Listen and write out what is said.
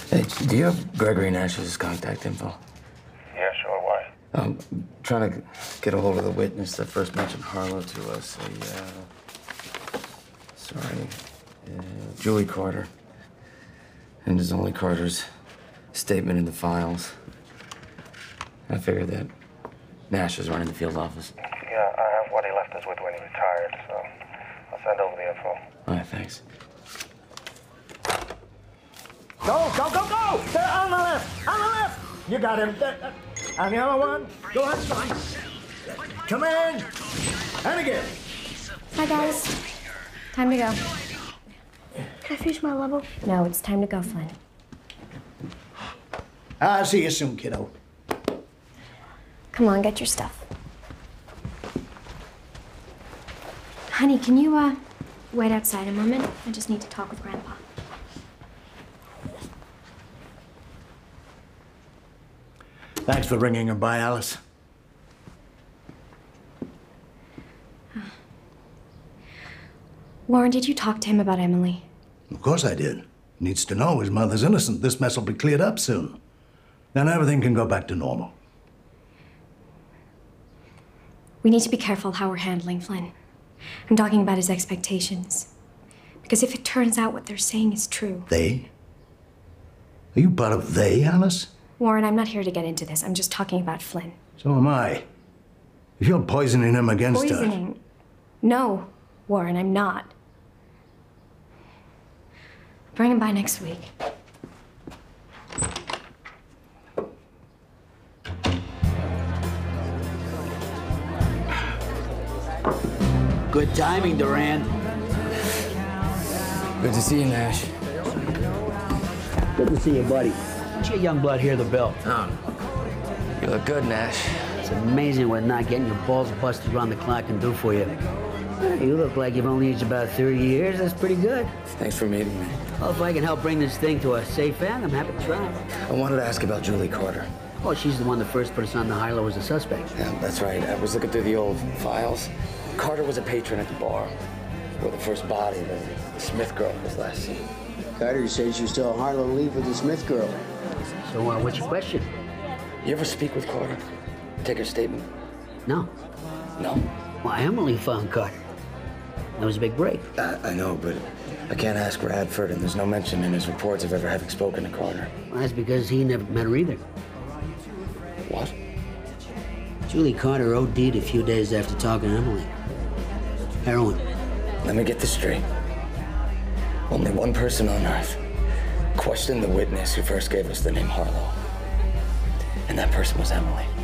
Hey, do you have Gregory Nash's contact info? Yeah, sure. Why? I'm trying to get a hold of the witness that first mentioned Harlow to us. Julie Carter. And there's only Carter's statement in the files. I figured that Nash is running the field office. Yeah, I have what he left us with when he retired, so I'll send over the info. All right, thanks. Go, go, go, go! There, on the left, on the left! You got him. There, and the other one, go on. Come in. And again. Hi, guys. Time to go. Can I finish my level? No, it's time to go, Flynn. I'll see you soon, kiddo. Come on, get your stuff. Honey, can you, wait outside a moment? I just need to talk with Grandpa. Thanks for bringing her by, Alice. Warren, did you talk to him about Emily? Of course I did. Needs to know his mother's innocent. This mess will be cleared up soon. Then everything can go back to normal. We need to be careful how we're handling Flynn. I'm talking about his expectations. Because if it turns out what they're saying is true... They? Are you part of they, Alice? Warren, I'm not here to get into this. I'm just talking about Flynn. So am I. If you're poisoning him against her... Poisoning? No, Warren, I'm not. Bring him by next week. Good timing, Duran. Good to see you, Nash. Good to see you, buddy. What's your young blood hear the bill? Oh, you look good, Nash. It's amazing what not getting your balls busted around the clock can do for you. You look like you've only aged about 30 years. That's pretty good. Thanks for meeting me. Well, if I can help bring this thing to a safe end, I'm happy to try. I wanted to ask about Julie Carter. Oh, she's the one that first put us on the Harlow as a suspect. Yeah, that's right. I was looking through the old files. Carter was a patron at the bar where the first body, the Smith girl, was last seen. Carter says you saw Harlow leave with the Smith girl. So, what's your question? You ever speak with Carter? Take her statement? No. No? Well, Emily found Carter. That was a big break. I know, but I can't ask Radford, and there's no mention in his reports of ever having spoken to Carter. Well, that's because he never met her either. What? Julie Carter OD'd a few days after talking to Emily. Heroin. Let me get this straight. Only one person on Earth questioned the witness who first gave us the name Harlow. And that person was Emily.